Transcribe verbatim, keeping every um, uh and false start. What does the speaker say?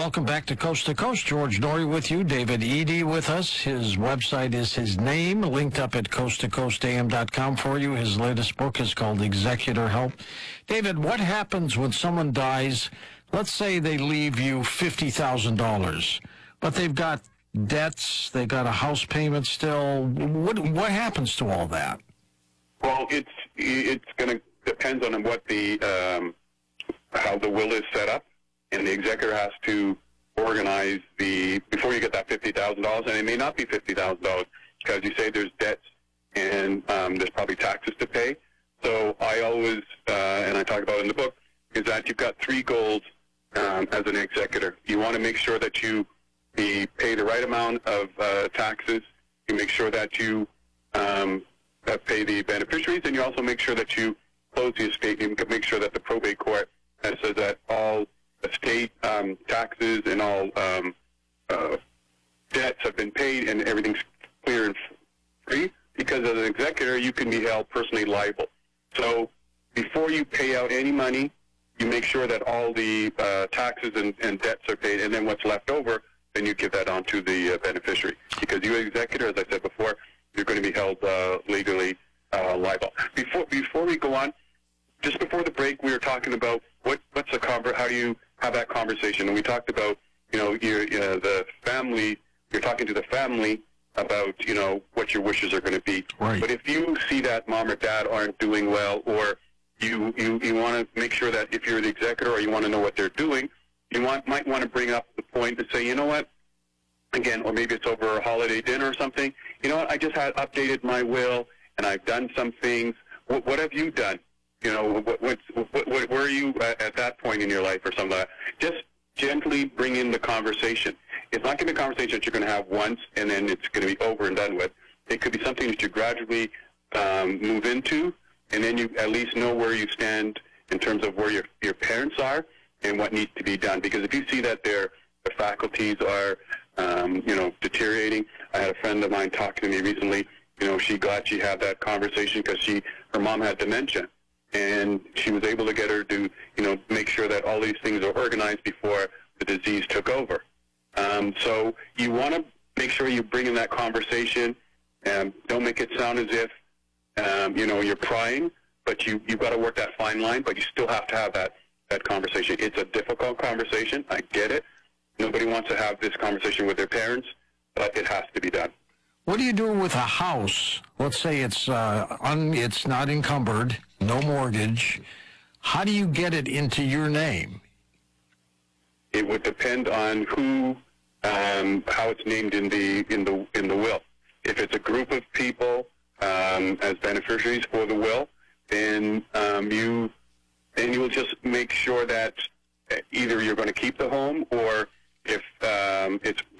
welcome back to Coast to Coast. George Noory with you, David Eady with us. His website is his name, linked up at coast to coast a m dot com for you. His latest book is called Executor Help. David, what happens when someone dies? Let's say they leave you fifty thousand dollars, but they've got debts, they've got a house payment still. What what happens to all that? Well, it's it's going to depend on what the um, how the will is set up. And the executor has to organize the, before you get that fifty thousand dollars, and it may not be fifty thousand dollars, because you say there's debts and um, there's probably taxes to pay. So I always, uh, and I talk about it in the book, is that you've got three goals um, as an executor. You want to make sure that you be, pay the right amount of uh, taxes. You make sure that you um, pay the beneficiaries, and you also make sure that you close the estate. You make sure that the probate court says that all estate um, taxes and all um, uh, debts have been paid and everything's clear and free, because as an executor you can be held personally liable. So before you pay out any money, you make sure that all the uh, taxes and, and debts are paid, and then what's left over, then you give that on to the uh, beneficiary. Because you, executor, as I said before, you're going to be held uh, legally uh, liable. Before before we go on, just before the break, we were talking about what what's the conver- how do you have that conversation, and we talked about, you know, your uh, the family. You're talking to the family about, you know, what your wishes are going to be. Right. But if you see that mom or dad aren't doing well, or you you, you want to make sure that if you're the executor or you want to know what they're doing, you want might want to bring up the point to say, you know what, again, or maybe it's over a holiday dinner or something. You know what, I just had updated my will and I've done some things. What, what have you done? You know, what, what's, what, what, where are you at, at that point in your life or something like that? Just gently bring in the conversation. It's not going to be a conversation that you're going to have once and then it's going to be over and done with. It could be something that you gradually um, move into, and then you at least know where you stand in terms of where your, your parents are and what needs to be done. Because if you see that their, their faculties are, um, you know, deteriorating. I had a friend of mine talking to me recently. You know, she glad she had that conversation because she, her mom had dementia. And she was able to get her to, you know, make sure that all these things are organized before the disease took over. Um, so you want to make sure you bring in that conversation, and don't make it sound as if, um, you know, you're prying, but you, you've got to work that fine line, but you still have to have that, that conversation. It's a difficult conversation. I get it. Nobody wants to have this conversation with their parents, but it has to be done. What do you do with a house? Let's say it's uh, un, it's not encumbered, no mortgage. How do you get it into your name? It would depend on who, um, how it's named in the in the in the will. If it's a group of people um, as beneficiaries for the will, then um, you then you will just make sure that either you're going to keep the home, or if um, it's